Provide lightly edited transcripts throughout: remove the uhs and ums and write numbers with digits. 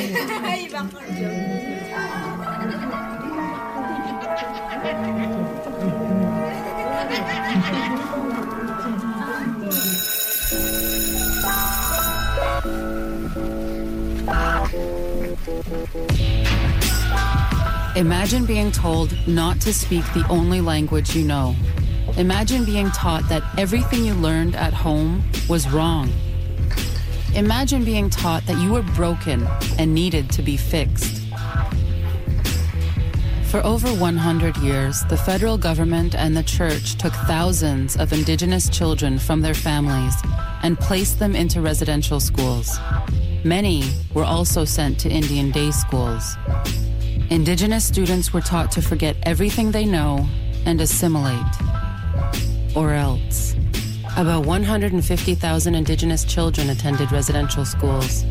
Imagine being told not to speak the only language you know. Imagine being taught that everything you learned at home was wrong. Imagine being taught that you were broken and needed to be fixed. For over 100 years, the federal government and the church took thousands of Indigenous children from their families and placed them into residential schools. Many were also sent to Indian day schools. Indigenous students were taught to forget everything they know and assimilate, or else. About 150,000 Indigenous children attended residential schools.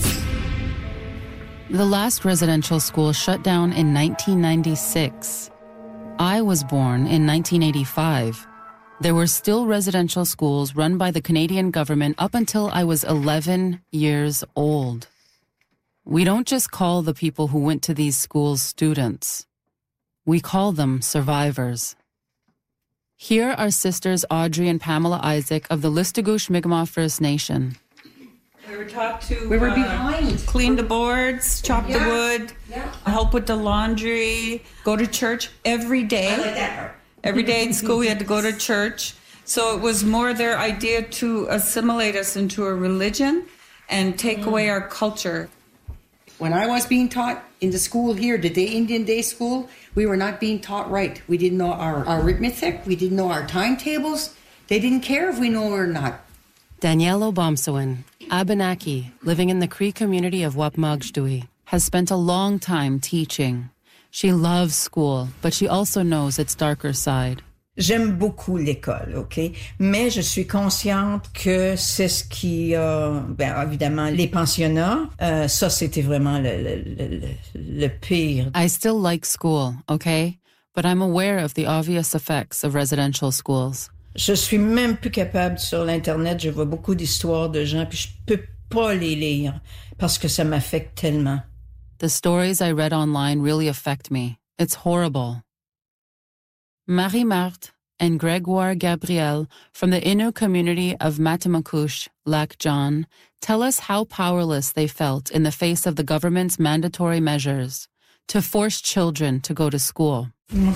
The last residential school shut down in 1996. I was born in 1985. There were still residential schools run by the Canadian government up until I was 11 years old. We don't just call the people who went to these schools students. We call them survivors. Here are sisters Audrey and Pamela Isaac of the Listugush Mi'kmaq First Nation. We were taught to we were behind. Clean the boards, chop the wood, help with the laundry, go to church every day. I like that part. Every day in school we had to go to church. So it was more their idea to assimilate us into a religion and take away our culture. When I was being taught in the school here, the Indian day school, we were not being taught right. We didn't know our arithmetic. We didn't know our timetables. They didn't care if we know it or not. Danielle Obomsawin, Abenaki, living in the Cree community of Wapmagshtui, has spent a long time teaching. She loves school, but she also knows its darker side. J'aime beaucoup l'école, OK? Mais je suis consciente que c'est ce qui a... évidemment, les pensionnats, ça, c'était vraiment le pire. I still like school, okay? But I'm aware of the obvious effects of residential schools. Je suis même plus capable sur l'Internet. Je vois beaucoup d'histoires de gens, puis je peux pas les lire parce que ça m'affecte tellement. The stories I read online really affect me. It's horrible. Marie-Marthe and Gregoire Gabriel from the Innu community of Matamakush, Lac John, tell us how powerless they felt in the face of the government's mandatory measures to force children to go to school.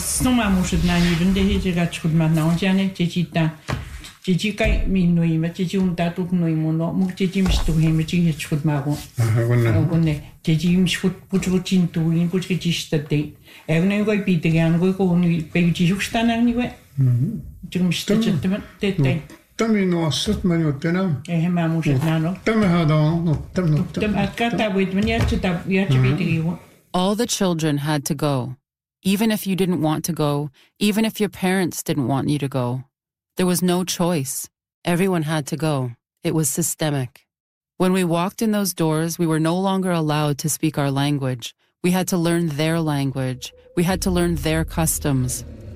All the children had to go, even if you didn't want to go, even if your parents didn't want you to go. There was no choice. Everyone had to go. It was systemic. When we walked in those doors, we were no longer allowed to speak our language. We had to learn their language. We had to learn their customs.